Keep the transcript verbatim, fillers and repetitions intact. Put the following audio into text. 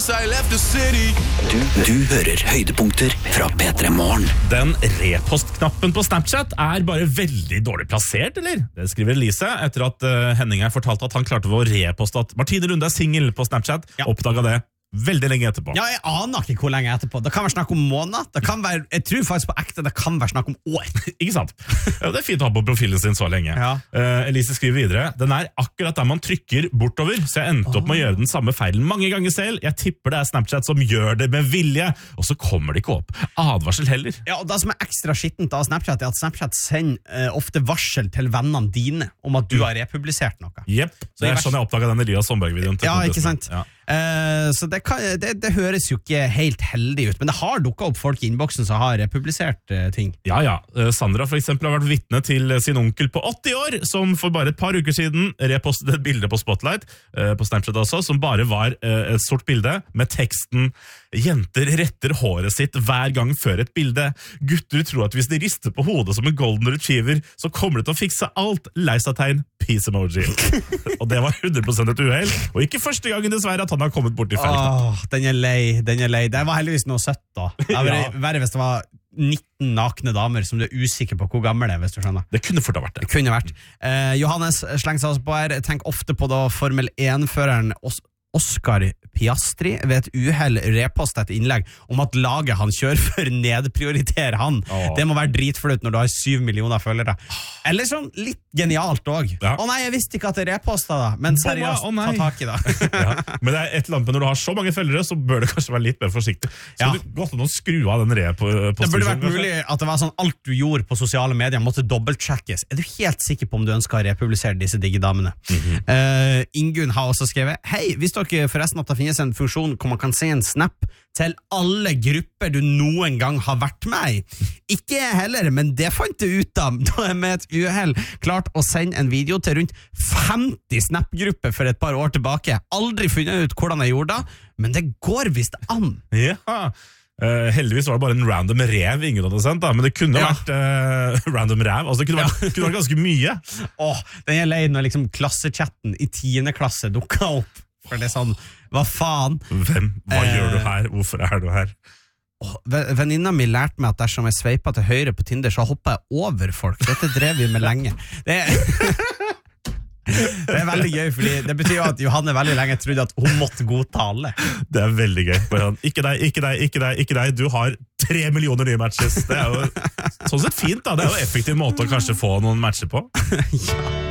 Du, du hører høydepunkter fra P tre Morgen. Den repostknappen på Snapchat er bare veldig dårlig plassert, eller? Det skriver Elise etter at uh, Henning har fortalt at han klarte å reposte at Martine Lunde er single på Snapchat. Ja. Oppdaget det veldig lenge etterpå. Ja, jeg aner ikke hvor lenge etterpå. Det kan være snakk om måneder. Det kan være, jeg tror faktisk på ekte det kan være snakk om år. Ikke sant? Ja, det er fint å ha på profilen sin så lenge. Ja. Uh, Elise skriver videre, den er akkurat der man trykker bortover, så jeg endte opp med å gjøre den samme feilen mange ganger selv. Jeg tipper det er Snapchat som gjør det med vilje, og så kommer det ikke opp. Advarsel heller. Ja, og det som er ekstra skittent av Snapchat er at Snapchat sender uh, ofte varsel til vennene dine om at du har republisert noe. Jepp, det er sånn jeg oppdaget den Elias Sandberg-videoen. Ja, ikke sant? Ja. Uh, så det, kan, det, det høres jo ikke helt heldig ut, men det har dukket opp folk i innboksen som har republisert uh, ting. Ja, ja. Uh, Sandra for eksempel har vært vitne til sin onkel på åtti år, som for bare et par uker siden repostet et bilde på Spotlight, uh, på Snapchat også, som bare var uh, et sort bilde med teksten «Jenter retter håret sitt hver gang før et bilde. Gutter tror at hvis de rister på hodet som en golden retriever, så kommer det til å fikse alt. Leisategn, peace emoji». Og det var hundre prosent et uheld, og ikke første gangen dessverre at han har kommet bort i feltet. Åh, den er lei, den er lei. Det var heldigvis noe søtt da. Det var ja. Verre hvis det var nitten nakne damer som du er usikker på hvor gammel det er, hvis du skjønner. Det kunne fort ha vært det. Det kunne vært. Eh, Johannes slengte seg på her. Tenk ofte på da Formel én-føreren Os- Oscar Piastri ved et uheld reposte et innlegg om at laget han kjører for nedprioriterer han. Åh. Det må være dritflaut når du har syv millioner følgere. Eller sånn litt genialt også. Ja. Å nei, jeg visste ikke at det reposta da. Men seriøst, oh, ta tak i det. Ja. Men det er et eller annet, når du har så mange følgere, så bør det kanskje være litt mer forsiktig. Så ja. Du godt å skru av den repostasjonen. Det burde vært mulig at det var sånn alt du gjorde på sosiale medier måtte dobbeltsjekkes. Er du helt sikker på om du ønsker å republisere disse diggedamene? Mm-hmm. Uh, Ingunn har også skrevet, hei, visste dere forresten at det finnes en funksjon hvor man kan se en snap til alle grupper du noen gang har vært med i. Ikke jeg heller, men det fant jeg ut av da jeg med et uheld klart å sende en video til rundt femti snap-grupper for et par år tilbake. Aldri funnet ut hvordan jeg gjorde det, men det går visst an. Ja, uh, heldigvis var det bare en random rev ingen hadde sendt, da, men det kunne ja. vært uh, random rev, altså det kunne vært, ja. kunne vært ganske mye. Åh, den er lei når liksom klassechatten i tiende klasse dukket opp. For det er sånn, hva faen? Hvem? Hva eh, gjør du her? Hvorfor er du her? Oh, venninna mi lærte meg at dersom jeg sveiper til høyre på Tinder, så hopper jeg over folk. Dette drev vi med lenge. Det er, det er veldig gøy, fordi det betyr jo at Johanne veldig lenge trodde at hun måtte godta alle. Det er veldig gøy. Ikke deg, ikke deg, ikke deg, ikke deg. Du har tre millioner nye matches. Det er jo sånn sett fint da. Det er jo en effektiv måte å kanskje få noen matcher på. Ja.